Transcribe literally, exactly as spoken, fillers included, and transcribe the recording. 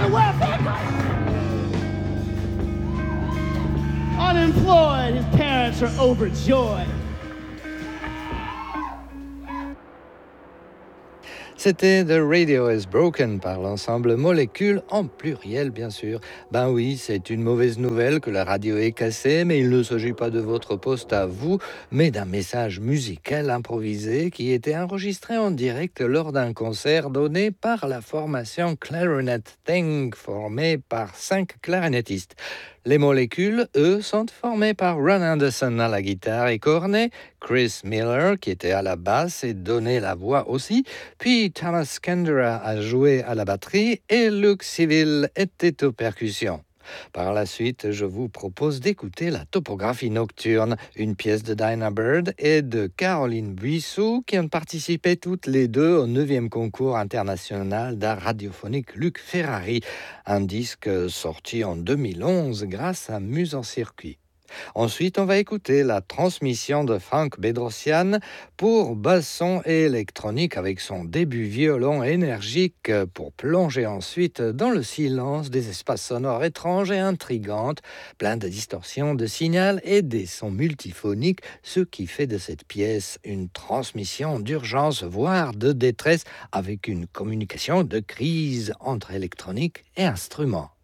the welfare comes. Unemployed, his parents are overjoyed. C'était The Radio is Broken par l'ensemble Molécule, en pluriel bien sûr. Ben oui, c'est une mauvaise nouvelle que la radio est cassée, mais il ne s'agit pas de votre poste à vous, mais d'un message musical improvisé qui était enregistré en direct lors d'un concert donné par la formation Clarinet Thing, formée par cinq clarinettistes. Les Molécules, eux, sont formés par Ron Anderson à la guitare et cornet, Chris Miller, qui était à la basse et donnait la voix aussi, puis Thomas Kendra a joué à la batterie et Luke Civil était aux percussions. Par la suite, je vous propose d'écouter la topographie nocturne, une pièce de Dinah Bird et de Caroline Buissou qui ont participé toutes les deux au neuvième concours international d'art radiophonique Luc Ferrari, un disque sorti en deux mille onze grâce à Muse en circuit. Ensuite, on va écouter la transmission de Frank Bedrosian pour basson et électronique avec son début violon énergique pour plonger ensuite dans le silence des espaces sonores étranges et intrigantes, plein de distorsions de signal et des sons multiphoniques, ce qui fait de cette pièce une transmission d'urgence, voire de détresse, avec une communication de crise entre électronique et instrument.